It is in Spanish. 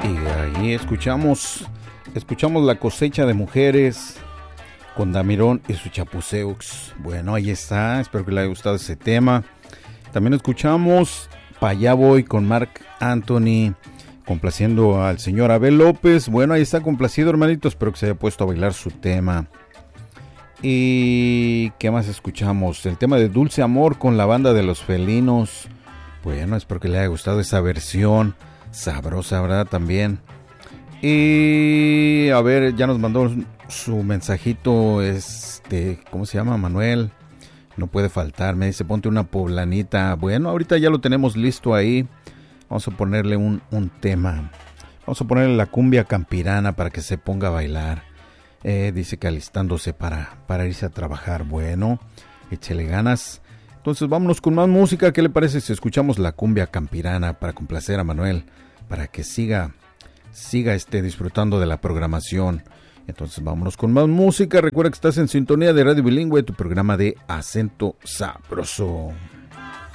Y ahí escuchamos La cosecha de mujeres con Damirón y su Chapuceux. Bueno, ahí está, espero que le haya gustado ese tema. También escuchamos Pa' allá voy con Marc Anthony, complaciendo al señor Abel López. Bueno, ahí está complacido, hermanito, espero que se haya puesto a bailar su tema. ¿Y qué más escuchamos? El tema de Dulce Amor con la banda de Los Felinos. Bueno, espero que le haya gustado esa versión sabrosa, ¿verdad? También. Y a ver, ya nos mandó su mensajito, ¿cómo se llama? Manuel. No puede faltar, me dice, ponte una poblanita. Bueno, ahorita ya lo tenemos listo ahí. Vamos a ponerle un tema. Vamos a ponerle la cumbia campirana para que se ponga a bailar. Dice que alistándose para irse a trabajar. Bueno, échele ganas. Entonces vámonos con más música. ¿Qué le parece si escuchamos la cumbia campirana para complacer a Manuel? Para que siga disfrutando de la programación. Entonces vámonos con más música. Recuerda que estás en sintonía de Radio Bilingüe, tu programa de acento sabroso.